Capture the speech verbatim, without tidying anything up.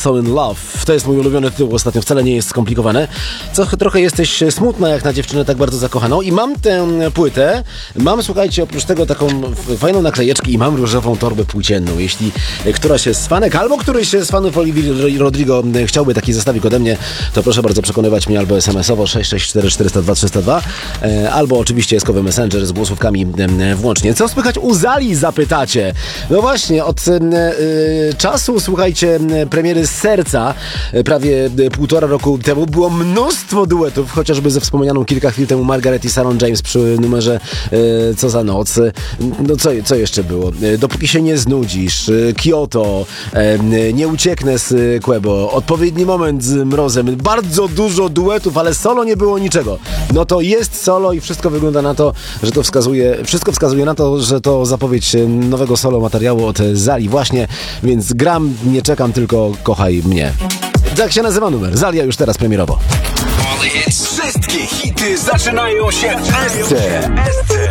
So In Love. To jest mój ulubiony tytuł ostatnio, wcale nie jest skomplikowane. Co, trochę jesteś smutna jak na dziewczynę tak bardzo zakochaną. I mam tę płytę, mam, słuchajcie, oprócz tego taką fajną naklejeczkę i mam różową torbę płócienną. Jeśli któraś z fanek, albo któryś z fanów Olivii Rodrigo chciałby taki zestawik ode mnie, to proszę bardzo przekonywać mnie albo es em esowo sześć sześć cztery cztery zero dwa trzy zero dwa, albo oczywiście eskowy Messenger z głosówkami włącznie. Co słychać u Zali, zapytacie? No właśnie, od y, czasu, słuchajcie, premiery Serca, prawie półtora roku temu, było mnóstwo duetów, chociażby ze wspomnianą kilka chwil temu Margaret i Sarah James przy numerze y, Co za noc. No co, co jeszcze było? Dopóki się nie znudzisz, Kyoto, y, Nie ucieknę z Quebo, Odpowiedni moment z Mrozem. Bardzo dużo duetów, ale solo nie było niczego. No to jest solo i wszystko wygląda na to, że to wskazuje, wszystko wskazuje na to, że to zapowiedź nowego solo materiału od Zali właśnie, więc gram, nie czekam, tylko kochaj mnie. Tak się nazywa numer. Zalia już teraz premierowo. Wszystkie hity zaczynają się w Esce.